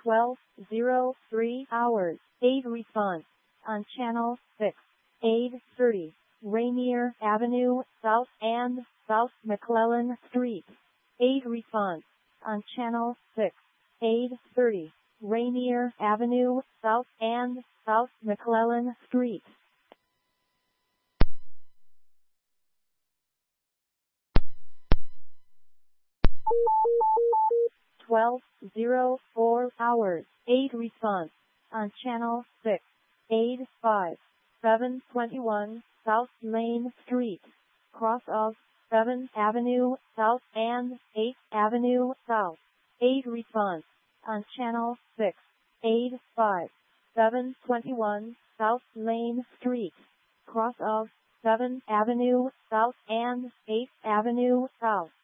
12:03 hours. 8 response on channel 6. 8:30 Rainier Avenue South and South McClellan Street. 8 response on channel 6. 8:30 Rainier Avenue South and South McClellan Street. 12:04 hours. 8 response on channel 6. 8:05 721 South Main Street, cross of 7th Avenue South and 8th Avenue South. 8 response on channel 6. 8:05 721 South Main Street, cross of 7th Avenue South and 8th Avenue South.